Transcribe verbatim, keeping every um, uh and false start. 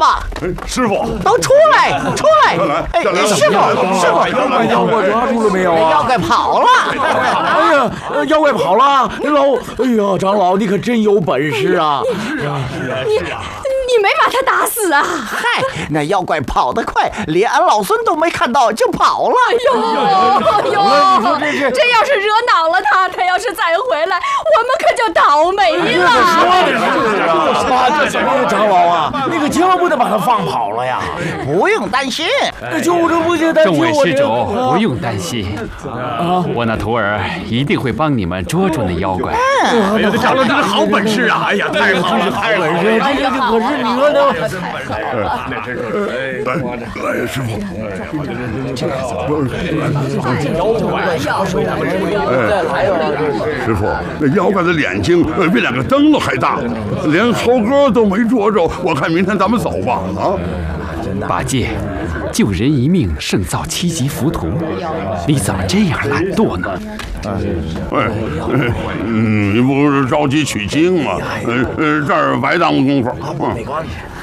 了！ 师傅， 都出来，出来！哎，师傅，师傅， 妖怪妖怪抓住了没有啊？ 妖怪跑了！ 哎呀，妖怪跑了！老，哎呀，长老，你可真有本事啊！ 你你没把他打死啊？ 嗨，那妖怪跑得快，连俺老孙都没看到就跑了。 哎呦，呦，这要是惹恼了他，他要是再回来，我们可就倒霉了。 是啊，长老啊，你可千万不能把他放跑了呀！ 不用担心， 就是不用担心。 众位施主，不用担心，我那徒儿一定会帮你们捉住那妖怪。 哎呀，这长老真是好本事啊！哎呀，太好了，太好了！ 这这可是你说的。 那真是，来来，师傅，师傅，那妖怪的眼睛比两个灯笼还大，连猴哥都没捉着。我看明天咱们走吧，啊！ 八戒，救人一命胜造七级浮屠，你怎么这样懒惰呢？ 哎，嗯，你不是着急取经吗？呃呃，这儿白耽误功夫。嗯，没关系。